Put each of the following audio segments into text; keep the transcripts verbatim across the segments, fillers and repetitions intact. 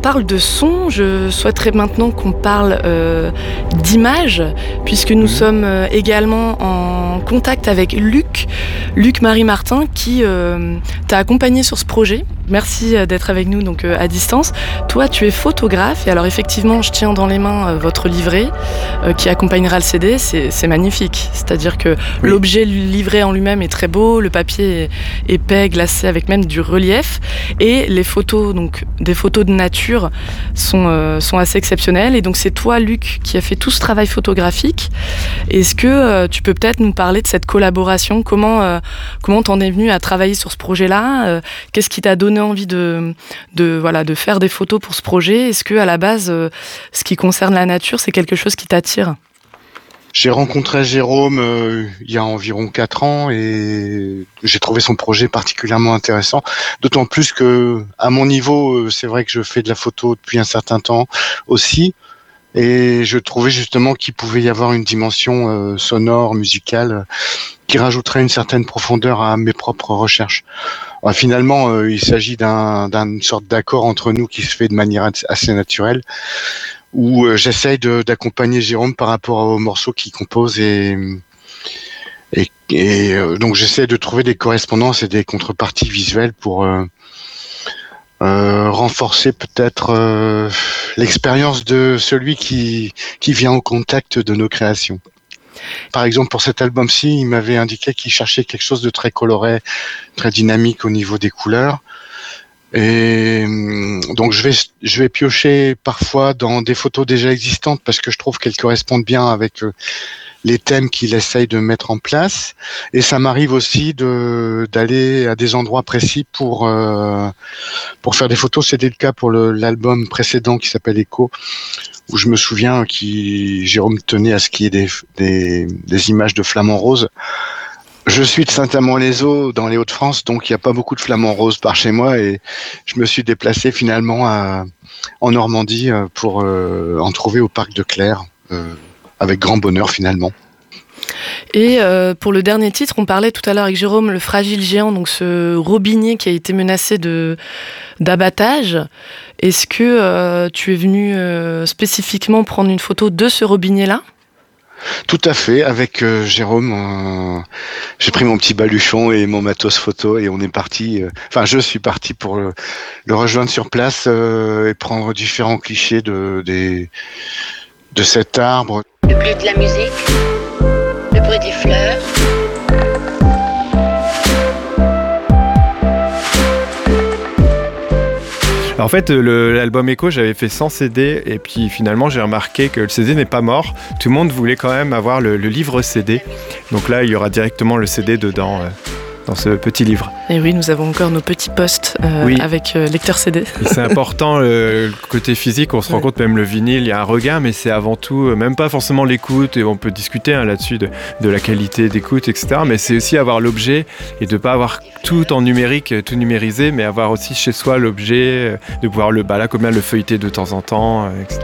parle de son, je souhaiterais maintenant qu'on parle euh, d'image, puisque nous mmh. sommes euh, également en contact avec Luc, Luc Marie Martin, qui euh, t'a accompagné sur ce projet. Merci d'être avec nous donc euh, à distance. Toi, tu es photographe, et alors effectivement, je tiens dans les mains euh, votre livret euh, qui accompagnera le C D. C'est, c'est magnifique. C'est-à-dire que oui. l'objet livré en lui-même est très beau, le papier est épais, glacé, avec même du relief, et les photos, donc des photos de nature, sont euh, sont assez exceptionnelles. Et donc c'est toi, Luc, qui a fait tout ce travail photographique. Est-ce que euh, tu peux peut-être nous parler de cette collaboration ? Comment euh, comment t'en es venu à travailler sur ce projet-là ? euh, Qu'est-ce qui t'a donné envie de, de, voilà, de faire des photos pour ce projet ? Est-ce que à la base, euh, ce qui concerne la nature, c'est quelque chose qui t'attire ? J'ai rencontré Jérôme euh, il y a environ quatre ans et j'ai trouvé son projet particulièrement intéressant. D'autant plus que, à mon niveau, c'est vrai que je fais de la photo depuis un certain temps aussi. Et je trouvais justement qu'il pouvait y avoir une dimension euh, sonore, musicale, euh, qui rajouterait une certaine profondeur à mes propres recherches. Alors, finalement, euh, il s'agit d'un, d'une sorte d'accord entre nous qui se fait de manière assez naturelle, où euh, j'essaye de, d'accompagner Jérôme par rapport aux morceaux qu'il compose et, et, et euh, donc j'essaie de trouver des correspondances et des contreparties visuelles pour euh, Euh, renforcer peut-être euh, l'expérience de celui qui qui vient au contact de nos créations. Par exemple, pour cet album-ci, il m'avait indiqué qu'il cherchait quelque chose de très coloré, très dynamique au niveau des couleurs. Et donc je vais je vais piocher parfois dans des photos déjà existantes parce que je trouve qu'elles correspondent bien avec euh, les thèmes qu'il essaye de mettre en place. Et ça m'arrive aussi de d'aller à des endroits précis pour euh, pour faire des photos. C'était le cas pour le, l'album précédent qui s'appelle Echo, où je me souviens qui Jérôme tenait à ce qu'il y ait des des, des images de flamants roses. Je suis de Saint-Amand-les-Eaux dans les Hauts-de-France, donc il n'y a pas beaucoup de flamants roses par chez moi, et je me suis déplacé finalement à, en Normandie pour euh, en trouver au parc de Clères, euh, avec grand bonheur finalement. Et euh, pour le dernier titre, on parlait tout à l'heure avec Jérôme, le fragile géant, donc ce robinier qui a été menacé de, d'abattage. Est-ce que euh, tu es venu euh, spécifiquement prendre une photo de ce robinier-là ? Tout à fait, avec euh, Jérôme, euh, j'ai pris mon petit baluchon et mon matos photo et on est parti, euh, enfin je suis parti pour le, le rejoindre sur place euh, et prendre différents clichés de, des, de cet arbre. Le bruit de la musique, le bruit des fleurs. En fait, le, l'album Echo, j'avais fait sans C D et puis finalement, j'ai remarqué que le C D n'est pas mort. Tout le monde voulait quand même avoir le, le livre C D. Donc là, il y aura directement le C D dedans, euh, dans ce petit livre. Et oui, nous avons encore nos petits postes euh, oui. avec euh, lecteur C D. Et c'est important, le, le côté physique. On se rend ouais. compte, même le vinyle, il y a un regain, mais c'est avant tout, euh, même pas forcément l'écoute. Et on peut discuter hein, là-dessus de, de la qualité d'écoute, et cetera. Mais c'est aussi avoir l'objet et de ne pas avoir tout en numérique, tout numérisé, mais avoir aussi chez soi l'objet, de pouvoir le, bah là, comme là, le feuilleter de temps en temps, et cetera.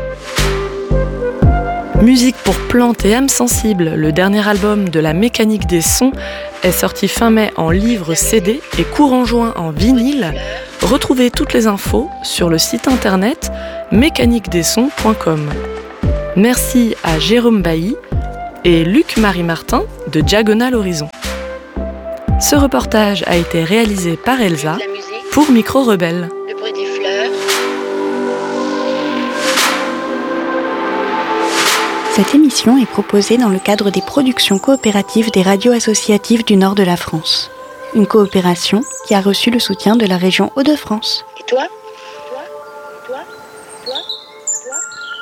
Musique pour plantes et âmes sensibles, le dernier album de la Mécanique des Sons est sorti fin mai en livre C D et courant juin en vinyle. Retrouvez toutes les infos sur le site internet mécanique des sons point com. Merci à Jérôme Bailly et Luc Marie Martin de Diagonal Horizon. Ce reportage a été réalisé par Elsa pour Micro Rebelle. Le bruit des fleurs. Cette émission est proposée dans le cadre des productions coopératives des radios associatives du nord de la France. Une coopération qui a reçu le soutien de la région Hauts-de-France. Et toi ? Toi ? Toi ? Toi ? Toi ?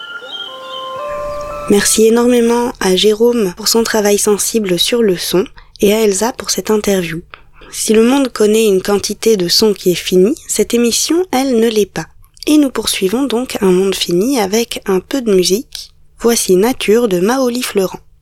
Merci énormément à Jérôme pour son travail sensible sur le son et à Elsa pour cette interview. Si le monde connaît une quantité de sons qui est finie, cette émission, elle, ne l'est pas. Et nous poursuivons donc un monde fini avec un peu de musique. Voici Nature de Maoli Fleurant.